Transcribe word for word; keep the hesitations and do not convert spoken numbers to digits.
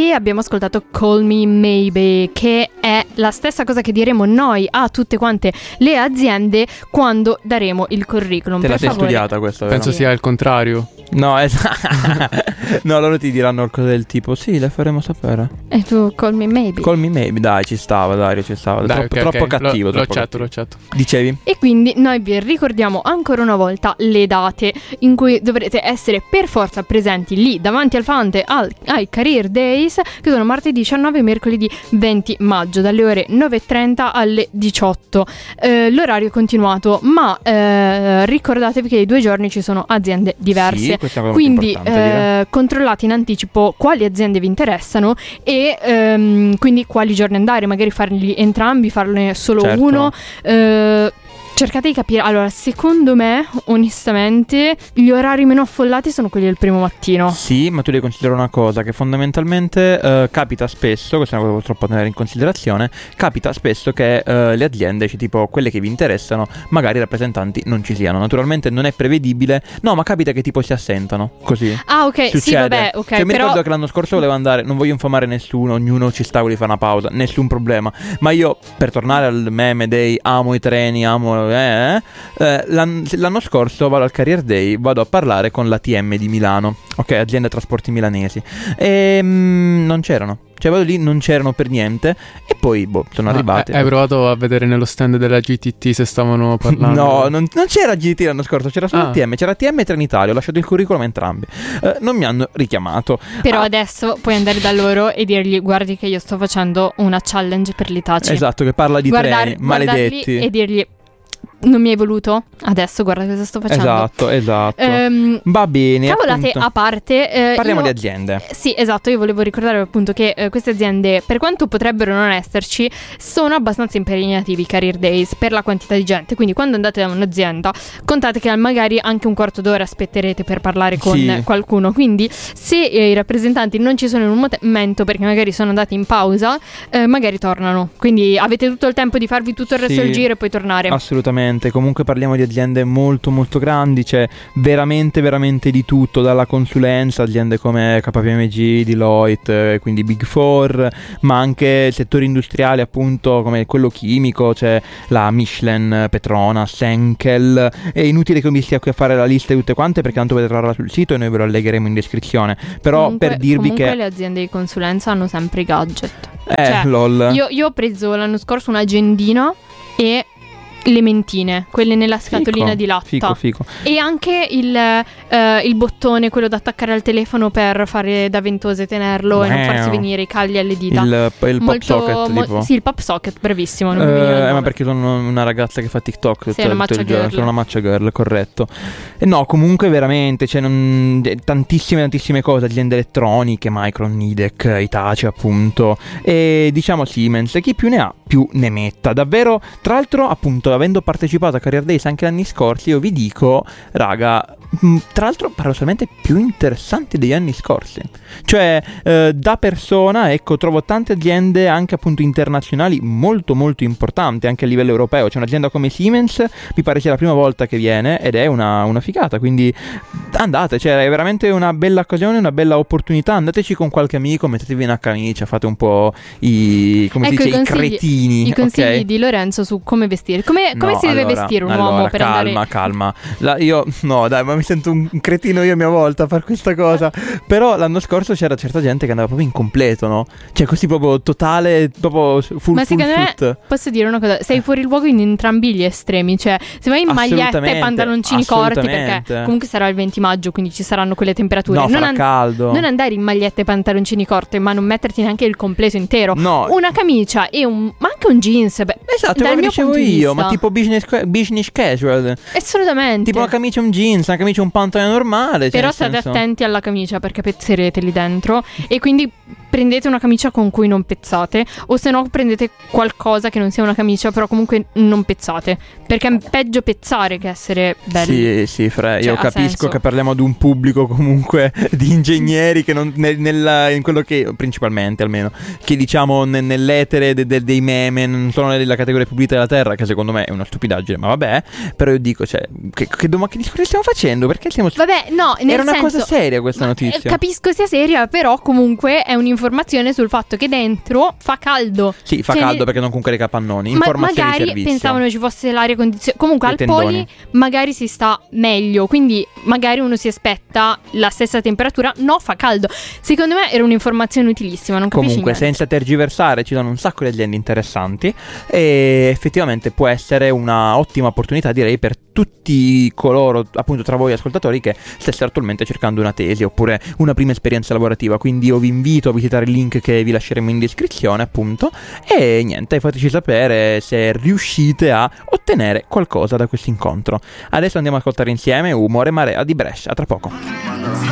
e abbiamo ascoltato Call Me Maybe, che è la stessa cosa che diremo noi a tutte quante le aziende quando daremo il curriculum. Te per la sei favore. studiata questa, vero? Penso Sì. sia il contrario. No, esatto. No, loro ti diranno cose del tipo sì, le faremo sapere. E tu Call Me Maybe. Call me maybe, dai, ci stava, Dario, ci stava. Dai, troppo ok, troppo ok. cattivo, Lo, lo troppo accetto, cattivo. lo accetto. Dicevi? E quindi noi vi ricordiamo ancora una volta le date in cui dovrete essere per forza presenti lì davanti al Fante al, ai Career Days, che sono martedì diciannove e mercoledì venti maggio dalle ore nove e trenta alle diciotto. Eh, l'orario è continuato, ma eh, ricordatevi che i due giorni ci sono aziende diverse. Sì, questa è una cosa Quindi molto importante, dire. eh, controllate in anticipo quali aziende vi interessano e ehm, quindi quali giorni andare, magari farli entrambi, farne solo Certo. uno. Eh, cercate di capire. Allora, secondo me, onestamente, gli orari meno affollati sono quelli del primo mattino. Sì, ma tu devi considerare una cosa, che fondamentalmente eh, capita spesso, questa è una cosa purtroppo da tenere in considerazione, capita spesso che eh, le aziende, cioè, tipo quelle che vi interessano, magari i rappresentanti non ci siano. Naturalmente non è prevedibile, no, ma capita che tipo si assentano, così. Ah, ok, Succede. sì, vabbè, ok, Cioè, mi però ricordo che l'anno scorso volevo andare, non voglio infamare nessuno, ognuno ci sta, vuole fare una pausa, nessun problema. Ma io, per tornare al meme dei amo i treni, amo eh, eh, l'an- l'anno scorso vado al Career Day, vado a parlare con l'A T M di Milano, ok, azienda trasporti milanesi, e mm, non c'erano. Cioè vado lì, non c'erano per niente. E poi, boh, sono Ah, arrivati. Hai provato a vedere nello stand della G T T se stavano parlando? No, non, non c'era G T l'anno scorso, c'era solo Ah. A T M, c'era A T M e Trenitalia, ho lasciato il curriculum a entrambi. Eh, non mi hanno richiamato. Però Ah, adesso puoi andare da loro e dirgli: guardi che io sto facendo una challenge per l'Itaci. Esatto, che parla di Guardar- treni, guardarli maledetti. e dirgli: non mi hai voluto? Adesso guarda cosa sto facendo. Esatto, esatto. Ehm, Va bene. Cavolate appunto. a parte, eh, Parliamo io- di aziende. Sì, esatto, io volevo ricordare appunto che eh, queste aziende, per quanto potrebbero non esserci, sono abbastanza impegnativi i Career Days per la quantità di gente. Quindi quando andate da un'azienda, contate che magari anche un quarto d'ora aspetterete per parlare con Sì. qualcuno. Quindi se eh, i rappresentanti non ci sono in un momento perché magari sono andati in pausa, eh, magari tornano. Quindi avete tutto il tempo di farvi tutto il resto Sì. del giro e poi tornare. Assolutamente, comunque parliamo di aziende molto molto grandi, c'è veramente veramente di tutto, dalla consulenza, aziende come K P M G, Deloitte, eh, quindi Big Four, ma anche settori industriali appunto come quello chimico, c'è la Michelin, Petronas, Henkel. È inutile che mi stia qui a fare la lista di tutte quante perché tanto potete trovarla sul sito e noi ve lo allegheremo in descrizione. Però Comunque- per dirvi comunque che le aziende di consulenza hanno sempre i gadget. eh cioè, lol. Io, io ho preso l'anno scorso un'agendina e le mentine, quelle nella scatolina Fico, di latta. Fico, fico. E anche il, eh, il bottone, quello da attaccare al telefono per fare da ventosa e tenerlo e non farsi Wow. venire i cagli alle dita. Il, il pop Molto- socket mo- tipo. Sì, il pop socket, bravissimo. Non Eh, mi veniva il eh, ma nome. perché sono una ragazza che fa TikTok tutto, Sei una tutto matcha il giorno, girl. sono una matcha girl, corretto. E no, comunque veramente, cioè, non, eh, tantissime tantissime cose, aziende elettroniche, Micron, Nidec, Hitachi appunto, e diciamo Siemens, chi più ne ha più ne metta, davvero. Tra l'altro appunto, avendo partecipato a Career Days anche l'anni scorsi, io vi dico, raga, mh, tra l'altro paradossalmente più interessanti degli anni scorsi. Cioè eh, da persona, ecco, trovo tante aziende anche appunto internazionali molto molto importanti anche a livello europeo. C'è un'azienda come Siemens, mi pare sia la prima volta che viene ed è una, una figata, quindi andate, cioè è veramente una bella occasione, una bella opportunità. Andateci con qualche amico, mettetevi una camicia, fate un po' i, come Ecco, si i dice, i consigli- cretini, I consigli ok? di Lorenzo su come vestire. Come, come No, si deve allora, vestire un allora, uomo per calma, andare... calma. La, io no, dai, ma mi sento un cretino io a mia volta a fare questa cosa. Però l'anno scorso c'era certa gente che andava proprio in completo, no? Cioè così proprio totale, proprio full Ma full secondo me, suit. posso dire una cosa, sei fuori luogo in entrambi gli estremi. Cioè, se vai in magliette e Assolutamente, pantaloncini corti, assolutamente. perché comunque sarà il venti maggio, quindi ci saranno quelle temperature. No, non, farà an- caldo. non andare in magliette e pantaloncini corti, ma non metterti neanche il completo intero. No. Una camicia e un... ma anche un jeans. Beh, Esatto, dal come mio dicevo punto di io, vista. ma tipo business, business casual. Assolutamente. Tipo una camicia e un jeans, una camicia e un pantalone normale. Cioè, Però nel state senso- attenti alla camicia perché pezzerete lì dentro. E quindi prendete una camicia con cui non pezzate. O se no prendete qualcosa che non sia una camicia, però comunque non pezzate. Perché è peggio pezzare che essere belli. Sì, sì, Fre, Cioè, io ha capisco senso. che parliamo di un pubblico comunque di ingegneri che non, nel, nella- in quello che, principalmente almeno, che diciamo ne- nell'etere de- de- dei meme, non sono nella categoria pubblica della terra, che secondo me è una stupidaggine, ma vabbè, però io dico, cioè, che, che, doma- che discorso stiamo facendo? Perché stiamo... Vabbè, no, nel Era una senso, cosa seria questa ma, notizia. eh, Capisco sia seria, però comunque è un'informazione un'informazione sul fatto che dentro fa caldo. Sì, fa Cioè, caldo ne- perché non comunque capannoni. Ma Informazioni di magari servizio. pensavano ci fosse l'aria condizionata. Comunque I al tendoni. Poli magari si sta meglio, quindi magari uno si aspetta la stessa temperatura. No, fa caldo. Secondo me era un'informazione utilissima, non capisci Comunque, niente. senza tergiversare, ci sono un sacco di aziende interessanti e effettivamente può essere una ottima opportunità, direi, per tutti coloro, appunto, tra voi ascoltatori che stessero attualmente cercando una tesi oppure una prima esperienza lavorativa. Quindi io vi invito a visitare il link che vi lasceremo in descrizione, appunto, e niente, fateci sapere se riuscite a ottenere qualcosa da questo incontro. Adesso andiamo ad ascoltare insieme Umore Marea di Brescia. A tra poco.